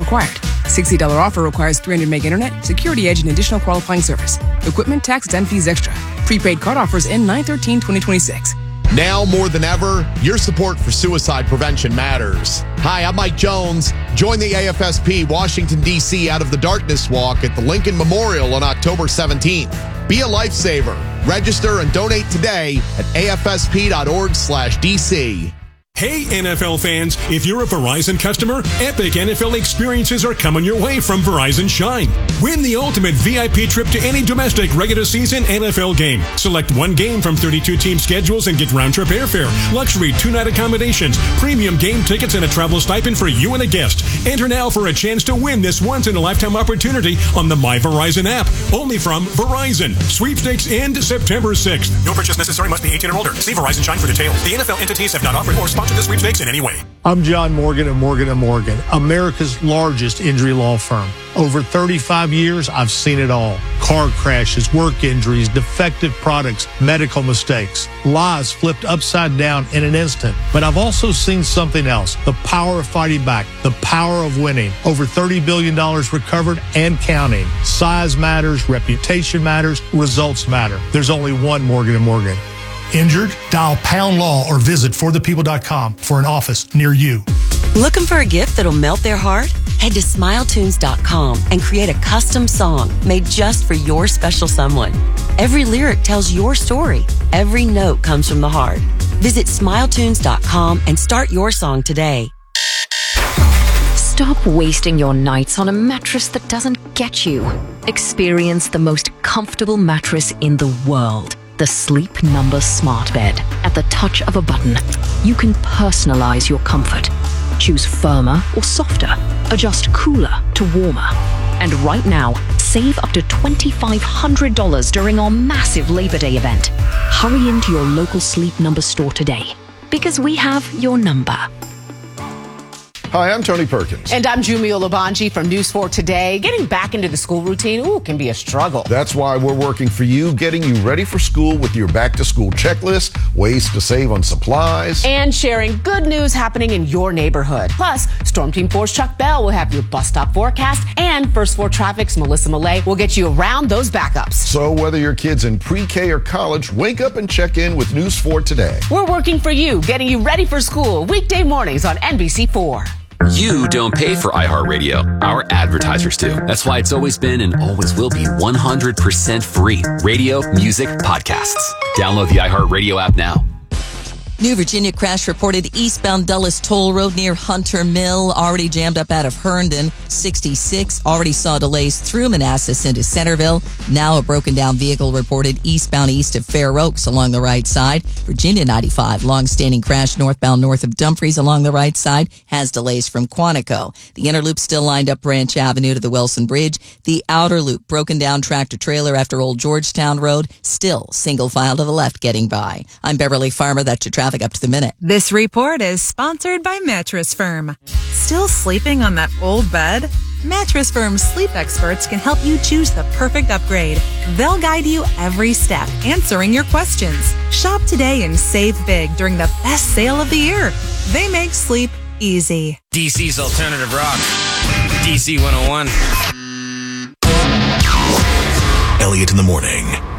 required. $60 offer requires 300 meg internet, security edge, and additional qualifying service. Equipment, taxes, and fees extra. Prepaid card offers end 9/13/2026. Now more than ever, your support for suicide prevention matters. Hi, I'm Mike Jones. Join the AFSP Washington, D.C. Out of the Darkness Walk at the Lincoln Memorial on October 17th. Be a lifesaver. Register and donate today at afsp.org/DC. Hey NFL fans, if you're a Verizon customer, epic NFL experiences are coming your way from Verizon Shine. Win the ultimate VIP trip to any domestic regular season NFL game. Select one game from 32 team schedules and get round-trip airfare, luxury 2-night accommodations, premium game tickets, and a travel stipend for you and a guest. Enter now for a chance to win this once-in-a-lifetime opportunity on the My Verizon app. Only from Verizon. Sweepstakes end September 6th. No purchase necessary. Must be 18 or older. See Verizon Shine for details. The NFL entities have not offered or sponsored the sweepstakes in any way. I'm John Morgan of Morgan & Morgan, America's largest injury law firm. Over 35 years, I've seen it all. Car crashes, work injuries, defective products, medical mistakes, lives flipped upside down in an instant. But I've also seen something else, the power of fighting back, the power of winning. Over $30 billion recovered and counting. Size matters, reputation matters, results matter. There's only one Morgan & Morgan. Injured? Dial Pound Law or visit forthepeople.com for an office near you. Looking for a gift that'll melt their heart? Head to SmileTunes.com and create a custom song made just for your special someone. Every lyric tells your story. Every note comes from the heart. Visit SmileTunes.com and start your song today. Stop wasting your nights on a mattress that doesn't get you. Experience the most comfortable mattress in the world. The Sleep Number Smart Bed. At the touch of a button, you can personalize your comfort. Choose firmer or softer. Adjust cooler to warmer. And right now, save up to $2,500 during our massive Labor Day event. Hurry into your local Sleep Number store today, because we have your number. Hi, I'm Tony Perkins. And I'm Jumio Labanji from News 4 Today. Getting back into the school routine, can be a struggle. That's why we're working for you, getting you ready for school with your back-to-school checklist, ways to save on supplies, and sharing good news happening in your neighborhood. Plus, Storm Team 4's Chuck Bell will have your bus stop forecast, and First 4 Traffic's Melissa Millay will get you around those backups. So whether your kid's in pre-K or college, wake up and check in with News 4 Today. We're working for you, getting you ready for school, weekday mornings on NBC4. You don't pay for iHeartRadio. Our advertisers do. That's why it's always been and always will be 100% free. Radio, music, podcasts. Download the iHeartRadio app now. New Virginia crash reported eastbound Dulles Toll Road near Hunter Mill, already jammed up out of Herndon. 66 already saw delays through Manassas into Centerville. Now a broken down vehicle reported eastbound east of Fair Oaks along the right side. Virginia 95, long-standing crash northbound north of Dumfries along the right side, has delays from Quantico. The inner loop still lined up Branch Avenue to the Wilson Bridge. The outer loop broken down tractor trailer after Old Georgetown Road, still single file to the left getting by. I'm Beverly Farmer. That's your traffic up to the minute. This report is sponsored by Mattress Firm. Still sleeping on that old bed? Mattress Firm's sleep experts can help you choose the perfect upgrade. They'll guide you every step, answering your questions. Shop today and save big during the best sale of the year. They make sleep easy. DC's Alternative Rock. DC 101. Elliott in the morning.